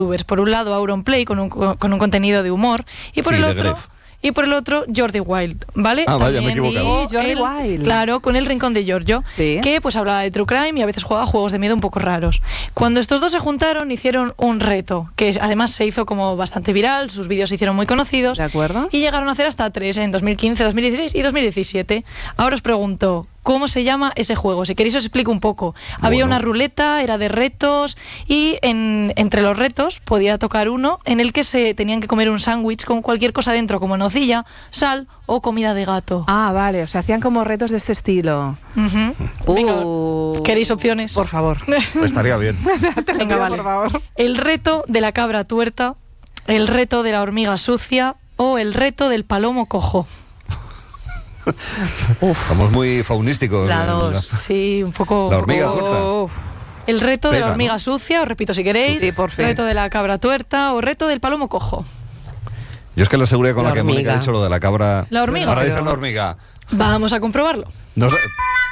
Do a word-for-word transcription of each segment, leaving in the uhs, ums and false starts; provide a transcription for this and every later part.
Por un lado, Auronplay, con un, con un contenido de humor, y por Sí, el de otro... Gref. Y por el otro, Jordi Wild, ¿vale? Ah, vaya, me he También equivocado. Sí, Jordi el- Wild. Claro, con El Rincón de Giorgio, Sí. que pues hablaba de true crime y a veces juega juegos de miedo un poco raros. Cuando estos dos se juntaron, hicieron un reto, que además se hizo como bastante viral, sus vídeos se hicieron muy conocidos. ¿De acuerdo? Y llegaron a hacer hasta tres en dos mil quince, dos mil dieciséis y dos mil diecisiete. Ahora os pregunto, ¿cómo se llama ese juego? Si queréis os explico un poco. Había Bueno. una ruleta, era de retos, y en, entre los retos podía tocar uno en el que se tenían que comer un sándwich con cualquier cosa dentro, como nocilla, sal o comida de gato. Ah, vale, o sea, hacían como retos de este estilo. Ujú. Venga, Uh, ¿queréis opciones? Por favor. Estaría bien. Te lo Venga, pido, vale. por favor. El reto de la cabra tuerta, el reto de la hormiga sucia o el reto del palomo cojo. Estamos muy faunísticos. La en dos. Sí, un poco... La un hormiga poco- tuerta. Uf. El reto de Pega, la hormiga ¿no? sucia, os repito si queréis. Sí, por fin. Reto de la cabra tuerta o reto del palomo cojo. Yo es que la seguridad con la, La que Mónica ha hormiga. dicho lo de la cabra. La hormiga. Ahora Pero- dice la hormiga. Vamos a comprobarlo. No sé.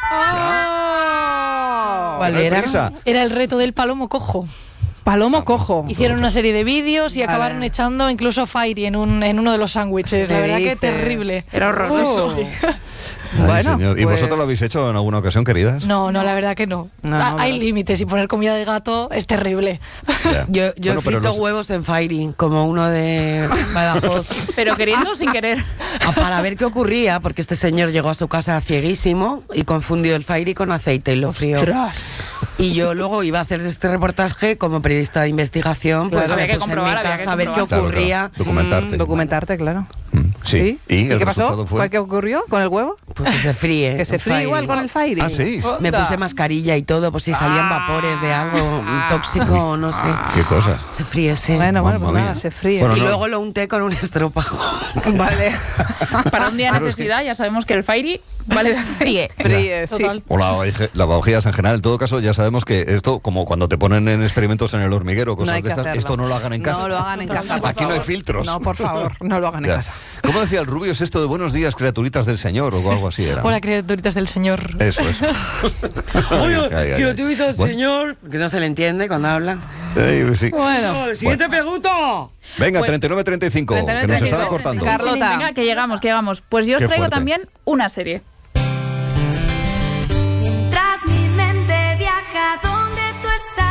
¡Oh! ¿Cuál No hay era? prisa. Era el reto del palomo cojo. Palomo cojo. Hicieron una serie de vídeos y Vale. acabaron echando incluso Fairy en, un, en uno de los sándwiches. La ¿Qué verdad que dices? terrible. Era horroroso. Uh. Ay, Bueno, señor. ¿Y pues- vosotros lo habéis hecho en alguna ocasión, queridas? No, no, la verdad que no. No, Ah, no, Hay pero- límites y poner comida de gato es terrible. Ya. Yo, yo Bueno, he pero frito los- huevos en Fairy, como uno de Badajoz. Pero queriendo o sin querer. Ah, para ver qué ocurría, porque este señor llegó a su casa cieguísimo y confundió el Fairy con aceite y lo frío. ¡Ostras! Y yo luego iba a hacer este reportaje como periodista de investigación, pues Claro, había me que puse en comprobar, mi había que casa a ver qué comprobar. Claro, claro. ocurría. Documentarte. Mm, documentarte, claro. Mm, Sí. ¿Y, el qué pasó? resultado fue? ¿Qué ocurrió con el huevo? Pues que se fríe. Que se el fríe Fairy. igual con el Fairy. Ah, sí. Me Onda. puse mascarilla y todo, por si salían vapores de algo tóxico o no sé. Qué cosas. Se fríe, sí. Bueno, bueno, Mamma pues nada, mía. se fríe. Bueno, y no. luego lo unté con un estropajo. Vale. Para un día de Claro, es que- necesidad ya sabemos que el Fairy vale de fríe. Fríe, sí. Total. O lavaje- lavavajillas en general. En todo caso, ya sabemos que esto, como cuando te ponen en experimentos en el hormiguero, No cosas hay de que estas, hacerlo. esto no lo hagan en casa. No lo hagan en casa, por Aquí no hay favor. filtros. No, por favor, no lo hagan en Ya. casa. ¿Cómo decía el Rubio? ¿Es esto de buenos días, criaturitas del Señor? O algo así era. Hola, criaturitas del Señor. Eso, eso. Ay, ay, ay, ay. Gratuito, Bueno. señor. Que no se le entiende cuando habla. Ay, pues sí. Bueno. Siguiente pregunta. Venga, Pues- treinta y nueve treinta y cinco, treinta y nueve, que nos están treinta y cinco. acortando. Carlota. Venga, que llegamos, que llegamos. Pues yo os Qué traigo fuerte. también una serie. Mientras mi mente viaja donde tú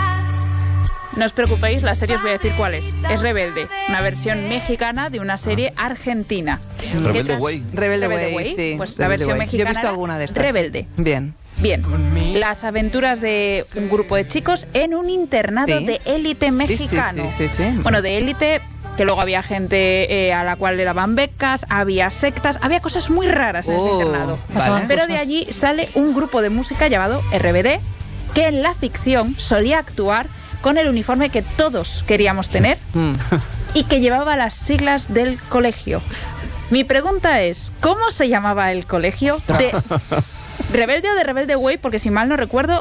estás. No os preocupéis, la serie os voy a decir cuál es. Es Rebelde, una versión mexicana de una serie argentina. Rebelde ¿Qué tras- Way. Rebelde, Rebelde Way, Way, sí. pues la Rebelde versión Way. mexicana Yo he visto era alguna de estas. Rebelde. Bien. Bien, las aventuras de un grupo de chicos en un internado Sí. de élite mexicano. sí, sí, sí. Bueno, de élite, que luego había gente eh, a la cual le daban becas, había sectas, había cosas muy raras en ese Oh, internado. vale. Pero de allí sale un grupo de música llamado R B D, que en la ficción solía actuar con el uniforme que todos queríamos tener Mm. y que llevaba las siglas del colegio. Mi pregunta es, ¿cómo se llamaba el colegio de Rebelde o de Rebelde Way? Porque si mal no recuerdo,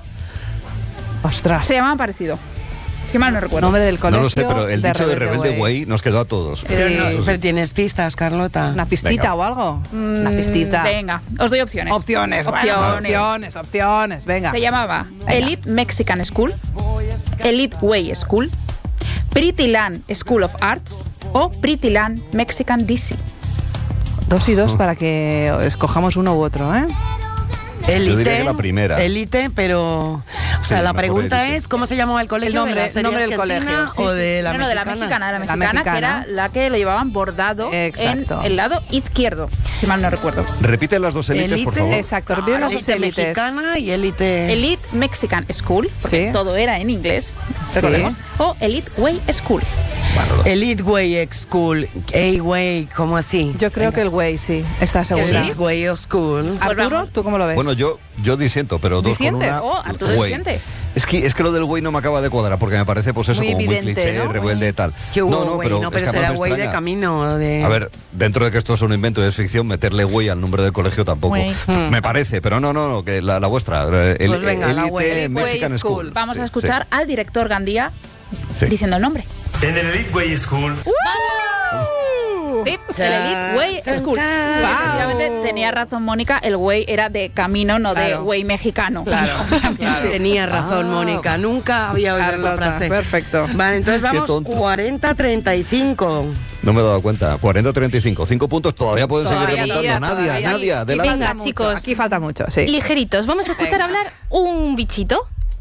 Ostras. se llamaban parecido. Si mal no recuerdo. Nombre del colegio. No lo sé, pero el dicho de Rebelde Way nos quedó a todos. Pero, Sí. no, pero tienes pistas, Carlota. Una pistita Venga. o algo. Una Mm, pistita. Venga, os doy opciones. Opciones, bueno, Opciones. opciones, opciones. Venga. Se llamaba Venga. Elite Mexican School, Elite Way School, Pretty Land School of Arts o Pretty Land Mexican D C. Dos y dos para que escojamos uno u otro, ¿eh? Élite. Yo diría que la primera. Élite, pero. O sea, Sí, la mejor pregunta élite. es: ¿cómo se llamaba el colegio? El nombre- ¿De la serie nombre del argentina colegio, sí, o sí, de la no, no, de la mexicana? mexicana, de la La mexicana, que mexicana. era la que lo llevaban bordado Exacto. en el lado izquierdo, si mal no recuerdo. Repite las dos élites, por favor. Exacto, repite las dos Élite élites. mexicana y élite. Elite Mexican School, porque Sí. todo era en inglés, Sí. recordemos, o Elite Way School. Elite Way School. A-Way, ¿cómo así? Yo creo que el güey, sí. ¿Estás segura? ¿El Elite Way of School. Pues Arturo, vamos. ¿tú cómo lo ves? Bueno, yo, yo disiento, pero dos ¿Disientes? con una. Oh, Arturo güey. disiente. Es que, es que lo del güey no me acaba de cuadrar, porque me parece, pues eso, Muy como muy evidente, cliché, ¿no? rebelde y tal. ¿Qué hubo, no, no, güey? pero, No, es pero que además será me güey de extraña. camino. De... A ver, dentro de que esto es un invento y es ficción, meterle güey al nombre del colegio tampoco. Güey. Me parece, pero no, no, no, que la, la vuestra. eh, El, Pues venga, la Elite güey. Elite Mexican Way School. School. Vamos Sí, a escuchar al director Gandía sí. diciendo el nombre. En el Elite Way School, Sí, el Elite Way School. Efectivamente, tenía razón Mónica, el Way era de camino, no Claro. de Way mexicano. Claro, claro. Tenía razón, Ah. Mónica. Nunca había oído esa Carlota, frase. perfecto. Vale, entonces Qué vamos tonto. cuarenta a treinta y cinco. No me he dado cuenta. cuarenta a treinta y cinco. Cinco puntos todavía pueden seguir Todavía, remontando. todavía, Nadia, todavía. Nadia, Aquí adelante. falta Venga, mucho, chicos. Aquí falta mucho, sí. Ligeritos, vamos a escuchar hablar un bichito.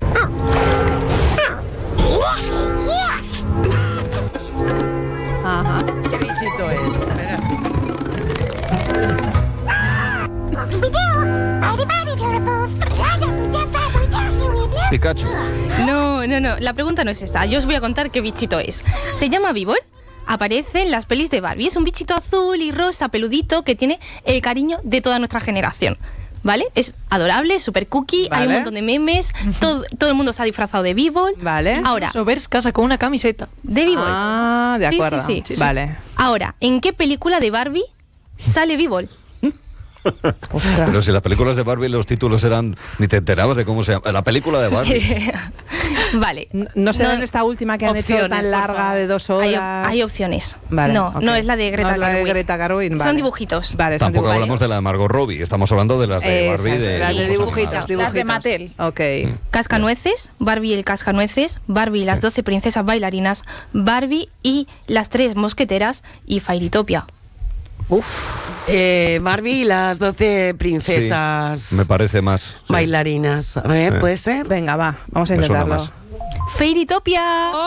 Ajá. ¿Qué bichito es? Espera. Pikachu. No, no, no, la pregunta no es esa. Yo os voy a contar qué bichito es. Se llama Bibol. Aparece en las pelis de Barbie. Es un bichito azul y rosa, peludito, que tiene el cariño de toda nuestra generación. ¿Vale? Es adorable, súper cookie, hay Vale. un montón de memes, todo, todo el mundo se ha disfrazado de Bibol. Vale. Ahora, Sobersca sacó una camiseta. de Bibol. Ah, de Sí, sí, acuerdo. sí. Sí, sí. Vale. Ahora, ¿en qué película de Barbie sale Bibol? Ostras. Pero si las películas de Barbie los títulos eran... Ni te enterabas de cómo se llama. La película de Barbie. Vale. No- ¿No será No- en esta última que han hecho opciones, tan por larga favor. de dos Hay, horas? op- hay opciones. Vale, no, ok. no es la de Greta No es la de Gerwig. Greta Gerwig, vale. Son dibujitos. Vale, son Tampoco dibujitos. hablamos de la de Margot Robbie. Estamos hablando de las de Esas, Barbie. De las de dibujos dibujitos, animados. dibujitos. Las de Mattel. Ok. Cascanueces, Barbie y el Cascanueces, Barbie y las doce princesas bailarinas, Barbie y las tres mosqueteras y Fairytopia. Eh, Barbie y las doce princesas Sí, me parece más. sí. bailarinas. A ver, Eh. ¿puede ser? Venga, va, vamos a Me suena intentarlo. más. Fairytopia.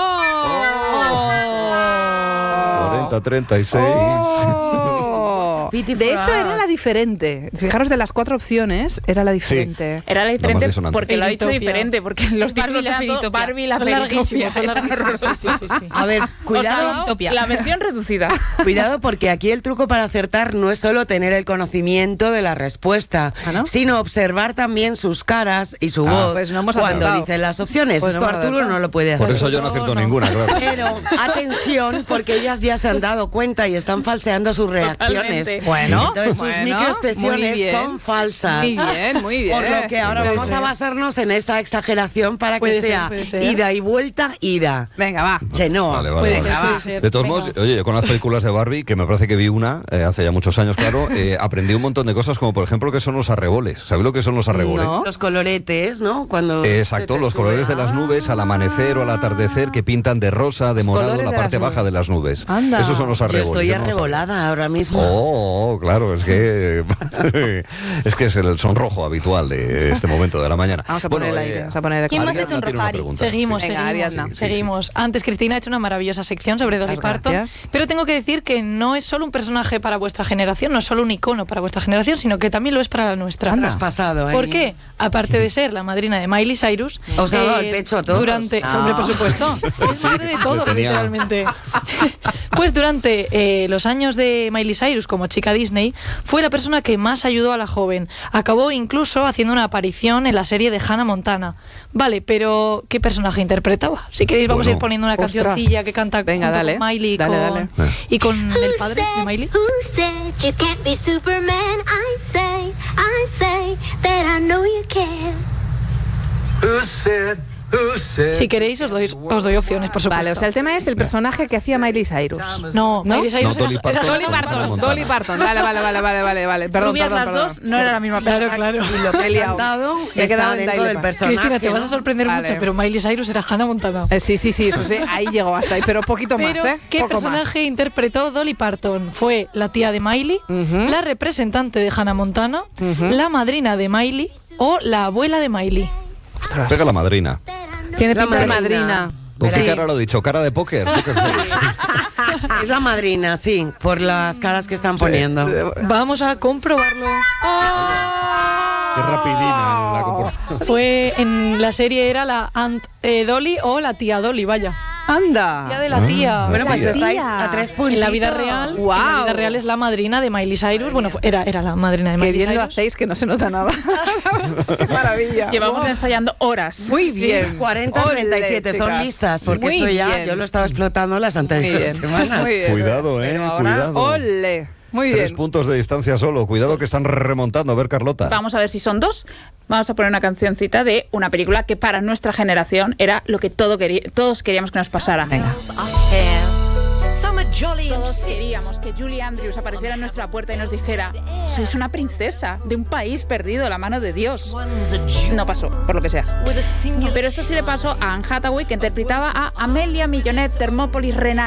cuarenta a treinta y seis. Oh. Pity De for hecho, era us. la diferente. Fijaros, de las cuatro opciones, era la diferente. Era la diferente disonante. porque lo ha dicho Fairytopia. diferente, porque los Barbie títulos y la eran todo Fairytopia. Barbie y la Son Fairytopia. larguísimos, son Era larguísimos. horroroso. Sí, sí, sí, sí. A ver, cuidado. Fairytopia. La versión reducida. Cuidado, porque aquí el truco para acertar no es solo tener el conocimiento de la respuesta, ¿Ah, no? sino observar también sus caras y su Ah. voz Pues no hemos cuando acertado. dicen las opciones. Pues no Esto hemos Arturo acertado. no lo puede hacer. Por eso yo no acierto ninguna, claro. Pero atención, porque ellas ya se han dado cuenta y están falseando sus reacciones. Totalmente. Bueno, Entonces sus bueno, muy microexpresiones bien. son falsas. Muy bien, muy bien. Por lo que ahora Puede vamos ser. a basarnos en esa exageración para Puede que ser, sea puede ser. ida y vuelta, ida. Venga, va. Chenoa. Vale, vale, Puede vale. ser, Venga, puede va. ser. De todos Venga. modos, oye, yo con las películas de Barbie, que me parece que vi una eh, hace ya muchos años, claro, eh, aprendí un montón de cosas, como por ejemplo que son los arreboles. ¿Sabéis lo que son los arreboles? No. Los coloretes, ¿no? Cuando Eh, se Exacto, te los sube. colores de las nubes al amanecer o al atardecer que pintan de rosa, de Los morado colores la de parte las baja de las nubes. Anda. Esos son los Yo arreboles. estoy yo no los arrebolada ahora mismo. Oh, oh, claro, es que es que es el sonrojo habitual de este momento de la mañana. Vamos a poner el aire, vamos a poner el ¿Quién más Ariadna es un tiene una Rofari? pregunta. Seguimos, Sí. Venga, seguimos, Ariadna. Sí, sí, seguimos. Antes Cristina ha hecho una maravillosa sección sobre Dolly Muchas Parton, gracias. pero tengo que decir que no es solo un personaje para vuestra generación, no es solo un icono para vuestra generación, sino que también lo es para la nuestra. Anda. Has pasado ahí. ¿Por qué? Aparte de ser la madrina de Miley Cyrus, Os ha dado el pecho a todos. Durante, Ah. hombre, por supuesto, es madre de todo, le tenía- literalmente. Pues durante eh, los años de Miley Cyrus como chica Disney, fue la persona que más ayudó a la joven. Acabó incluso haciendo una aparición en la serie de Hannah Montana. Vale, pero ¿qué personaje interpretaba? Si queréis vamos a ir Bueno. poniendo una Ostras. cancioncilla que canta Venga, junto dale. con Miley y Dale, con, dale. Eh. y con el Who padre de said, Miley. who said you can't be Superman? I say, I say that I know you can. Who said, who said Si queréis os doy, os doy opciones, por supuesto. Vale, o sea, el tema es el personaje que hacía Miley Cyrus. no, ¿No? Miley Cyrus No, Dolly era- Parton. era Dolly Hannah Parton, Montana. Dolly Parton. Vale, vale, vale, vale, vale, vale. Perdón, Rubias perdón, las perdón. dos, no era la misma persona. Claro, claro. Y lo que he liado. cantado Me he está quedado en dentro Dolly del Parton. personaje. Cristina, te vas a ¿no? sorprender Vale. mucho, pero Miley Cyrus era Hannah Montana. Eh, sí, sí, sí, eso sí, ahí llegó hasta ahí, pero poquito Pero, más, ¿eh? ¿qué Poco personaje interpretó Dolly Parton? ¿Fue la tía de Miley, Ujú. la representante de Hannah Montana, Ujú. la madrina de Miley o la abuela de Miley? más. Pega la madrina. Tiene La pinta de madrina. madrina. ¿Con qué Sí. cara lo he dicho? ¿Cara de póker? ¿Póker face? Es la madrina, sí, por las caras que están poniendo. Vamos a comprobarlo. Qué rapidina la compor- Fue en la serie era la Aunt eh, Dolly o la tía Dolly, vaya. Anda. Tía de la Ah, tía. Bueno, pues Tía. estáis a tres puntos. En la vida real, en la Guau. vida real es la madrina de Miley Cyrus. Bueno, fue- era, era la madrina de Qué Miley bien lo Cyrus. hacéis, que no se nota nada. Qué maravilla. Llevamos Wow. ensayando horas. Muy bien. cuarenta a treinta y siete, Ole, son chicas. listas, porque Muy esto ya bien. yo lo estaba explotando las Muy anteriores bien. semanas. Muy bien. Cuidado, eh, Pero ahora, cuidado. Ole. Muy Tres bien. puntos de distancia solo. Cuidado que están remontando. A ver, Carlota. Vamos a ver si son dos. Vamos a poner una cancioncita de una película que para nuestra generación era lo que todo queri- todos queríamos que nos pasara. Venga. Some Todos queríamos que Julie Andrews apareciera en nuestra puerta y nos dijera: sois una princesa de un país perdido de la mano de Dios. No pasó, por lo que sea. Pero esto sí le pasó a Anne Hathaway, que interpretaba a Amelia Millonette Thermopolis Renard